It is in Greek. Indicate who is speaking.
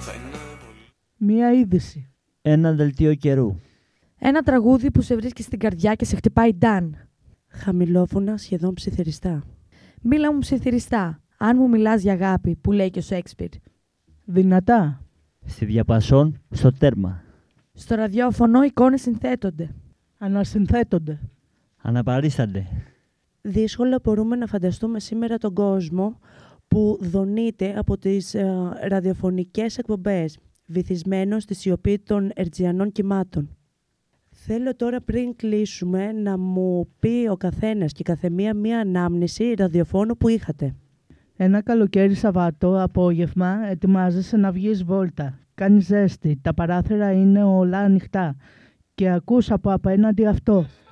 Speaker 1: Μία είδηση.
Speaker 2: Ένα δελτίο καιρού.
Speaker 3: Ένα τραγούδι που σε βρίσκει στην καρδιά και σε χτυπάει ντάν.
Speaker 4: Χαμηλόφωνα, σχεδόν ψιθυριστά.
Speaker 3: Μίλα μου ψιθυριστά, αν μου μιλάς για αγάπη, που λέει και ο Σέξπιρ.
Speaker 1: Δυνατά.
Speaker 2: Στη διαπασόν, στο τέρμα.
Speaker 3: Στο ραδιόφωνο εικόνες συνθέτονται.
Speaker 1: Ανασυνθέτονται.
Speaker 2: Αναπαρίστανται.
Speaker 4: Δύσκολα μπορούμε να φανταστούμε σήμερα τον κόσμο που δονείται από τις ραδιοφωνικές εκπομπές, βυθισμένο στη σιωπή των ερτζιανών κυμάτων. Θέλω τώρα πριν κλείσουμε να μου πει ο καθένας και η καθεμία μία ανάμνηση ραδιοφώνου που είχατε.
Speaker 1: Ένα καλοκαίρι Σαββάτο απόγευμα ετοιμάζεσαι να βγεις βόλτα. Κάνει ζέστη, τα παράθυρα είναι όλα ανοιχτά και ακούς από απέναντι αυτό.